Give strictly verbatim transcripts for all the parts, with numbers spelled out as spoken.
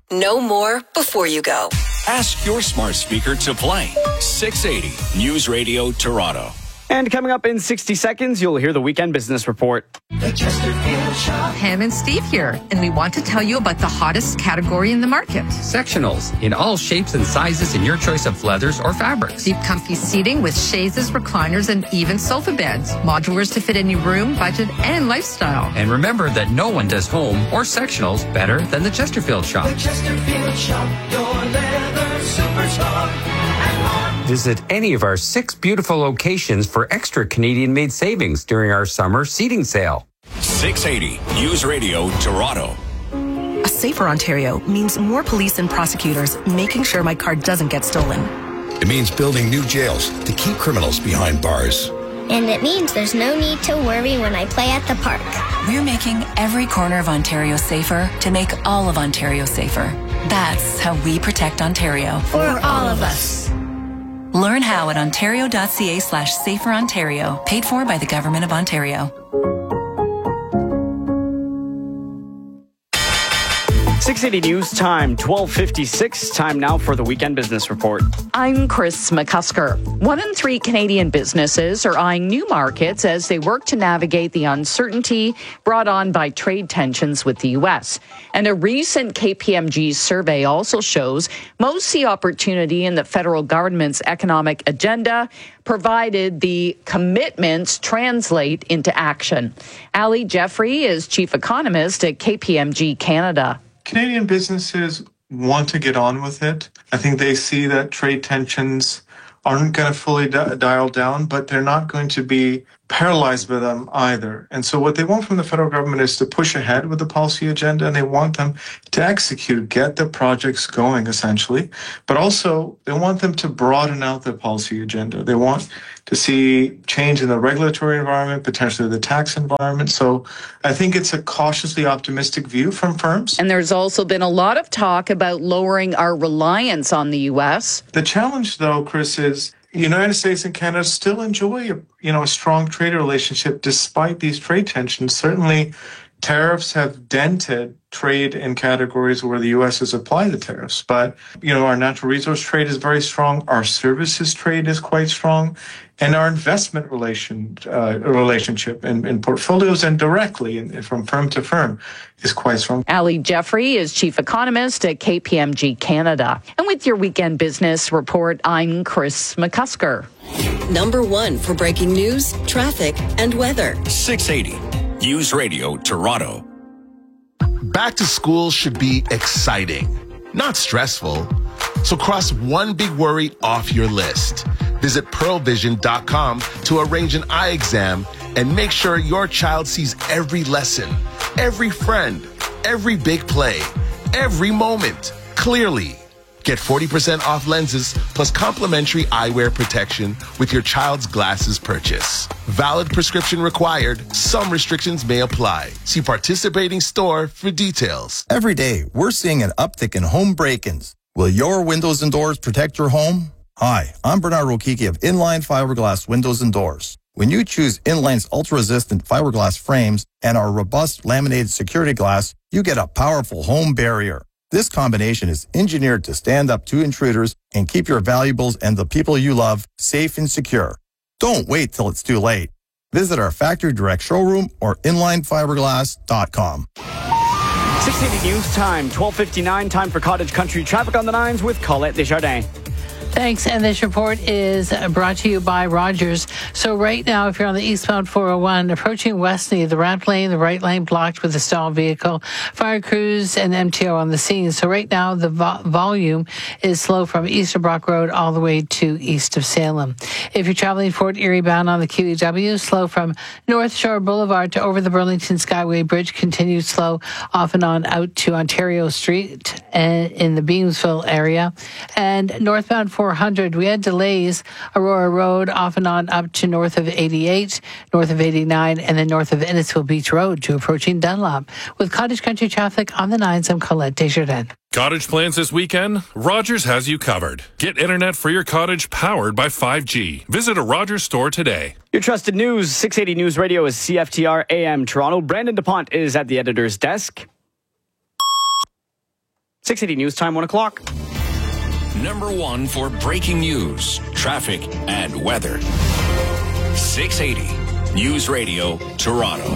Know more before you go. Ask your smart speaker to play six eighty News Radio Toronto. And coming up in sixty seconds, you'll hear the Weekend Business Report. The Chesterfield Shop. Pam and Steve here, and we want to tell you about the hottest category in the market. Sectionals in all shapes and sizes in your choice of leathers or fabrics. Deep comfy seating with chaises, recliners, and even sofa beds. Modulars to fit any room, budget, and lifestyle. And remember that no one does home or sectionals better than the Chesterfield Shop. The Chesterfield Shop, your leather superstar. Visit any of our six beautiful locations for extra Canadian-made savings during our summer seating sale. six eighty News Radio Toronto. A safer Ontario means more police and prosecutors making sure my car doesn't get stolen. It means building new jails to keep criminals behind bars. And it means there's no need to worry when I play at the park. We're making every corner of Ontario safer to make all of Ontario safer. That's how we protect Ontario. For all of us. Learn how at ontario.ca slash safer Ontario. Paid for by the Government of Ontario. six eighty News Time, twelve fifty-six. Time now for the Weekend Business Report. I'm Chris McCusker. One in three Canadian businesses are eyeing new markets as they work to navigate the uncertainty brought on by trade tensions with the U S. And a recent K P M G survey also shows most see opportunity in the federal government's economic agenda, provided the commitments translate into action. Ali Jeffrey is chief economist at K P M G Canada. Canadian businesses want to get on with it. I think they see that trade tensions aren't going to fully di- dial down, but they're not going to be paralyzed by them either. And so what they want from the federal government is to push ahead with the policy agenda, and they want them to execute, get the projects going, essentially. But also, they want them to broaden out the policy agenda. They want to see change in the regulatory environment, potentially the tax environment. So I think it's a cautiously optimistic view from firms. And there's also been a lot of talk about lowering our reliance on the U S. The challenge, though, Chris, is the United States and Canada still enjoy, a, you know, a strong trade relationship despite these trade tensions. Certainly, tariffs have dented trade in categories where the U S has applied the tariffs. But, you know, our natural resource trade is very strong. Our services trade is quite strong. And our investment relation uh, relationship in, in portfolios and directly in, from firm to firm is quite strong. Ali Jeffrey is chief economist at K P M G Canada. And with your Weekend Business Report, I'm Chris McCusker. Number one for breaking news, traffic, and weather. six eighty News Radio Toronto. Back to school should be exciting, not stressful. So cross one big worry off your list. Visit pearl vision dot com to arrange an eye exam and make sure your child sees every lesson, every friend, every big play, every moment clearly. Get forty percent off lenses plus complimentary eyewear protection with your child's glasses purchase. Valid prescription required. Some restrictions may apply. See participating store for details. Every day, we're seeing an uptick in home break-ins. Will your windows and doors protect your home? Hi, I'm Bernard Rokiki of Inline Fiberglass Windows and Doors. When you choose Inline's ultra-resistant fiberglass frames and our robust laminated security glass, you get a powerful home barrier. This combination is engineered to stand up to intruders and keep your valuables and the people you love safe and secure. Don't wait till it's too late. Visit our factory direct showroom or inline fiberglass dot com. six eighty News Time, twelve fifty-nine. Time for Cottage Country Traffic on the Nines with Colette Desjardins. Thanks, and this report is brought to you by Rogers. So right now, if you're on the eastbound four oh one, approaching Westney, the ramp lane, the right lane blocked with a stalled vehicle, fire crews and M T O on the scene. So right now, the vo- volume is slow from east of Brock Road all the way to east of Salem. If you're traveling Fort Erie bound on the Q E W, slow from North Shore Boulevard to over the Burlington Skyway Bridge, continued slow off and on out to Ontario Street and in the Beamsville area. And northbound four hundred, we had delays Aurora Road off and on up to north of eighty-eight, north of eighty-nine, and then north of Innisfil Beach Road to approaching Dunlop. With Cottage Country Traffic on the Nines, I'm Colette Desjardins. Cottage plans this weekend? Rogers has you covered. Get internet for your cottage powered by five G. Visit a Rogers store today. Your trusted news, six eighty News Radio is C F T R A M Toronto. Brandon DuPont is at the editor's desk. six eighty News Time, one o'clock. Number one for breaking news, traffic, and weather. six eighty News Radio, Toronto.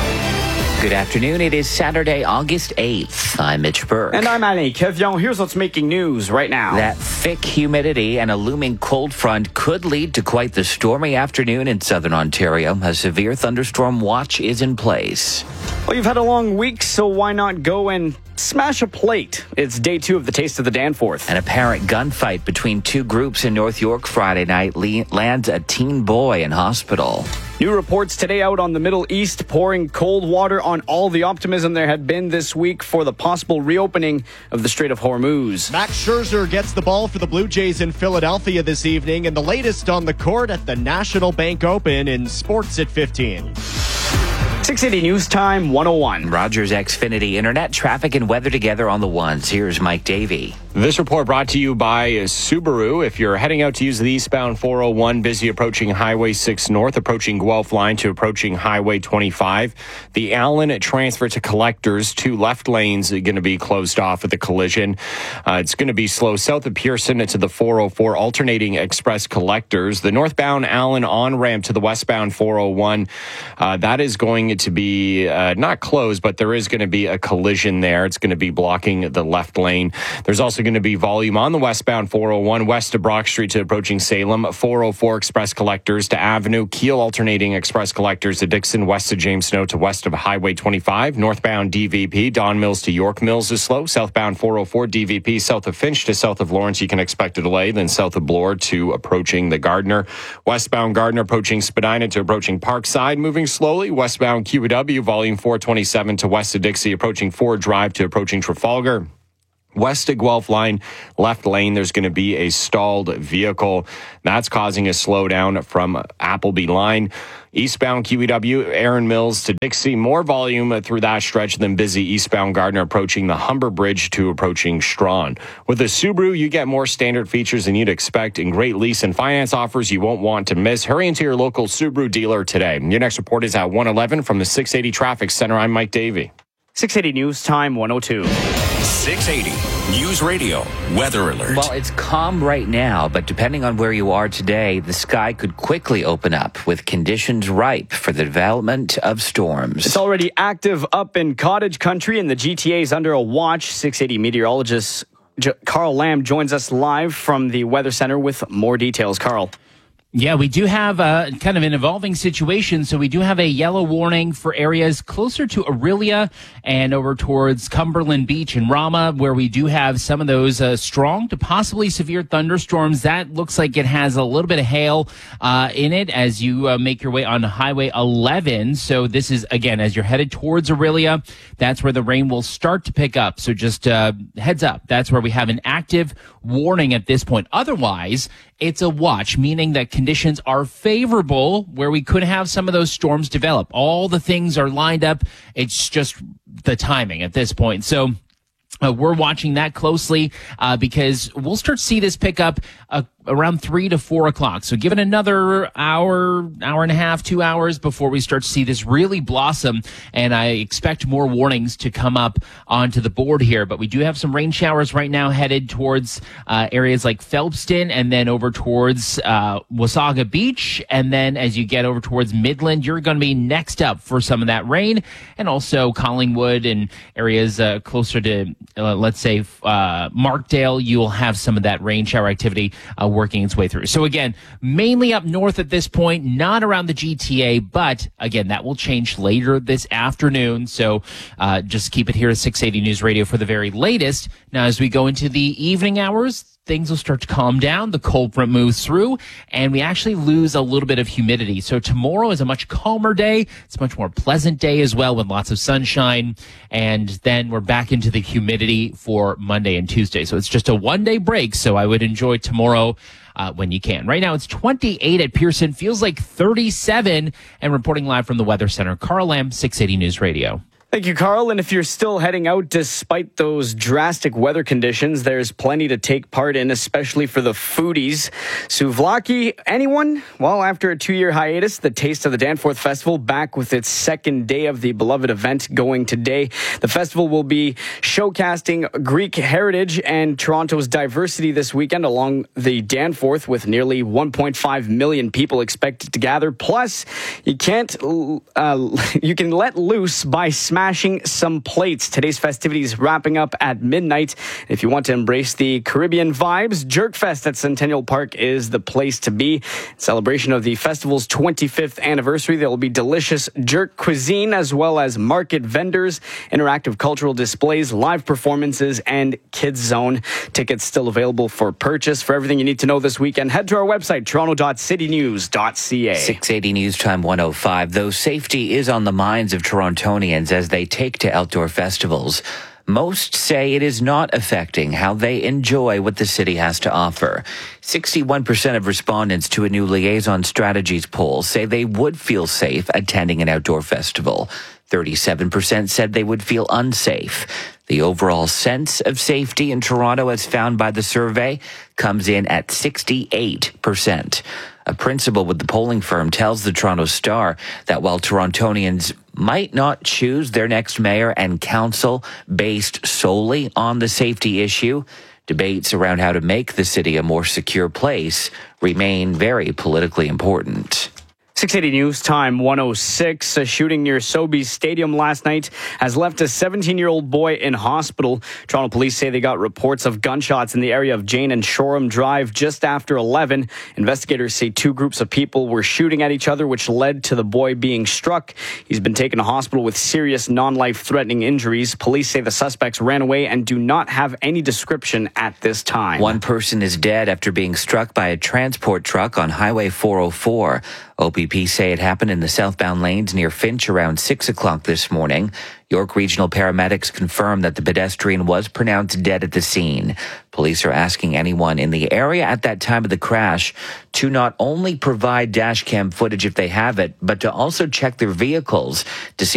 Good afternoon. It is Saturday, August eighth. I'm Mitch Burke. And I'm Annie Kevion. Here's what's making news right now. That thick humidity and a looming cold front could lead to quite the stormy afternoon in southern Ontario. A severe thunderstorm watch is in place. Well, you've had a long week, so why not go and smash a plate? It's day two of the Taste of the Danforth. An apparent gunfight between two groups in North York Friday night le- lands a teen boy in hospital. New reports today out on the Middle East, pouring cold water on all the optimism there had been this week for the possible reopening of the Strait of Hormuz. Max Scherzer gets the ball for the Blue Jays in Philadelphia this evening, and the latest on the court at the National Bank Open in Sports at fifteen. six eighty News Time, one oh one. Rogers Xfinity Internet, traffic and weather together on the ones. Here's Mike Davey. This report brought to you by Subaru. If you're heading out to use the eastbound four oh one, busy approaching Highway six North, approaching Guelph Line to approaching Highway twenty-five. The Allen transfer to Collectors, two left lanes are going to be closed off with a collision. Uh, it's going to be slow south of Pearson to the four oh four, alternating Express Collectors. The northbound Allen on-ramp to the westbound four oh one, uh, that is going to be uh, not closed, but there is going to be a collision there. It's going to be blocking the left lane. There's also going to be volume on the westbound four oh one, west of Brock Street to approaching Salem, four oh four Express Collectors to Avenue, Keel alternating Express Collectors to Dixon, west of James Snow to west of Highway twenty-five, northbound D V P, Don Mills to York Mills is slow, southbound four oh four D V P, south of Finch to south of Lawrence, you can expect a delay, then south of Bloor to approaching the Gardner, westbound Gardner approaching Spadina to approaching Parkside, moving slowly, westbound Q E W, volume four twenty-seven to west of Dixie, approaching Ford Drive to approaching Trafalgar. West of Guelph Line, left lane, there's going to be a stalled vehicle. That's causing a slowdown from Appleby Line. Eastbound Q E W, Aaron Mills to Dixie. More volume through that stretch than busy eastbound Gardner approaching the Humber Bridge to approaching Strawn. With the Subaru, you get more standard features than you'd expect and great lease and finance offers you won't want to miss. Hurry into your local Subaru dealer today. Your next report is at one eleven from the six eighty Traffic Center. I'm Mike Davey. six eighty News Time, one oh two. six eighty News Radio Weather Alert. Well, it's calm right now, but depending on where you are today, the sky could quickly open up with conditions ripe for the development of storms. It's already active up in Cottage Country, and the G T A is under a watch. six eighty meteorologist J- Carl Lamb joins us live from the Weather Center with more details. Carl. Yeah, we do have a kind of an evolving situation. So we do have a yellow warning for areas closer to Orillia and over towards Cumberland Beach and Rama, where we do have some of those uh, strong to possibly severe thunderstorms. That looks like it has a little bit of hail uh, in it as you uh, make your way on Highway eleven. So this is, again, as you're headed towards Orillia, that's where the rain will start to pick up. So just uh, heads up, that's where we have an active warning at this point. Otherwise, it's a watch, meaning that conditions are favorable where we could have some of those storms develop. All the things are lined up. It's just the timing at this point. So uh, we're watching that closely uh, because we'll start to see this pick up uh, around three to four o'clock. So give it another hour, hour and a half, two hours before we start to see this really blossom. And I expect more warnings to come up onto the board here. But we do have some rain showers right now headed towards uh, areas like Phelpston and then over towards uh, Wasaga Beach. And then as you get over towards Midland, you're going to be next up for some of that rain. And also Collingwood and areas uh, closer to, uh, let's say, uh, Markdale, you'll have some of that rain shower activity uh, working its way through. So again, mainly up north at this point, not around the G T A, but again, that will change later this afternoon. So uh, just keep it here at six eighty News Radio for the very latest. Now, as we go into the evening hours, things will start to calm down. The cold front moves through, and we actually lose a little bit of humidity. So tomorrow is a much calmer day. It's a much more pleasant day as well with lots of sunshine. And then we're back into the humidity for Monday and Tuesday. So it's just a one-day break. So I would enjoy tomorrow Uh, when you can. Right now, it's twenty-eight at Pearson. Feels like thirty-seven. And reporting live from the Weather Center, Carl Lamb, six eighty News Radio. Thank you, Carl. And if you're still heading out despite those drastic weather conditions, there's plenty to take part in, especially for the foodies. Souvlaki, anyone? Well, after a two-year hiatus, the Taste of the Danforth Festival back with its second day of the beloved event going today. The festival will be showcasing Greek heritage and Toronto's diversity this weekend along the Danforth, with nearly one point five million people expected to gather. Plus, you can't, uh, you can let loose by smashing some plates. Today's festivities wrapping up at midnight. If you want to embrace the Caribbean vibes, Jerkfest at Centennial Park is the place to be. In celebration of the festival's twenty-fifth anniversary, there will be delicious jerk cuisine as well as market vendors, interactive cultural displays, live performances, and kids zone. Tickets still available for purchase. For everything you need to know this weekend, head to our website, toronto dot city news dot c a. six eighty News Time one oh five. Though safety is on the minds of Torontonians as they take to outdoor festivals, most say it is not affecting how they enjoy what the city has to offer. sixty-one percent of respondents to a new Liaison Strategies poll say they would feel safe attending an outdoor festival. thirty-seven percent said they would feel unsafe. The overall sense of safety in Toronto, as found by the survey, comes in at sixty-eight percent. A principal with the polling firm tells the Toronto Star that while Torontonians might not choose their next mayor and council based solely on the safety issue, debates around how to make the city a more secure place remain very politically important. six eighty News Time one oh six. A shooting near Sobeys Stadium last night has left a seventeen-year-old boy in hospital. Toronto police say they got reports of gunshots in the area of Jane and Shoreham Drive just after eleven. Investigators say two groups of people were shooting at each other, which led to the boy being struck. He's been taken to hospital with serious non-life-threatening injuries. Police say the suspects ran away and do not have any description at this time. One person is dead after being struck by a transport truck on Highway four oh four. O P P say it happened in the southbound lanes near Finch around six o'clock this morning. York Regional paramedics confirmed that the pedestrian was pronounced dead at the scene. Police are asking anyone in the area at that time of the crash to not only provide dash cam footage if they have it, but to also check their vehicles to see